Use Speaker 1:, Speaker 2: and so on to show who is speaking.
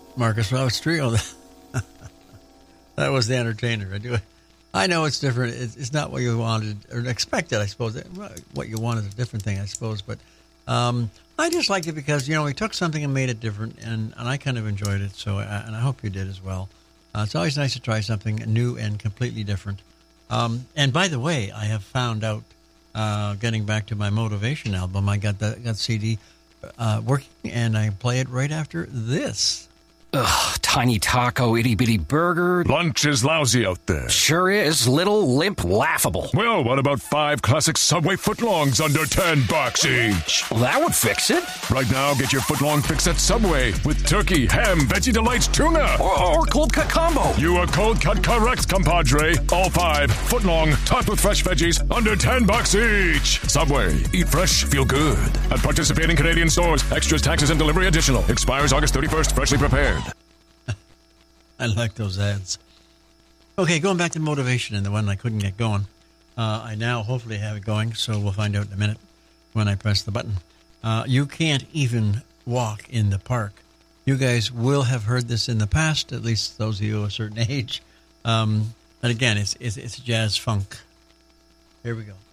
Speaker 1: Marcus Roberts Trio. That was The Entertainer. I know it's different. It's not what you wanted or expected, I suppose. What you wanted is a different thing, I suppose. But I just liked it because, we took something and made it different, and I kind of enjoyed it. So, and I hope you did as well. It's always nice to try something new and completely different. And by the way, I have found out, getting back to my Motivation album, I got CD working, and I play it right after this.
Speaker 2: Ugh, tiny taco, itty-bitty burger.
Speaker 3: Lunch is lousy out there.
Speaker 2: Sure is. Little, limp, laughable.
Speaker 3: Well, what about 5 classic Subway footlongs under $10 each?
Speaker 2: Well, that would fix it.
Speaker 3: Right now, get your footlong fix at Subway with turkey, ham, Veggie Delights, tuna.
Speaker 2: Or cold cut combo.
Speaker 3: You are cold cut correct, compadre. All 5 footlong, topped with fresh veggies, under $10 each. Subway. Eat fresh, feel good. At participating Canadian stores. Extras, taxes, and delivery additional. Expires August 31st. Freshly prepared.
Speaker 1: I like those ads. Okay, going back to Motivation and the one I couldn't get going. I now hopefully have it going, so we'll find out in a minute when I press the button. You can't even walk in the park. You guys will have heard this in the past, at least those of you of a certain age. And again, it's jazz funk. Here we go.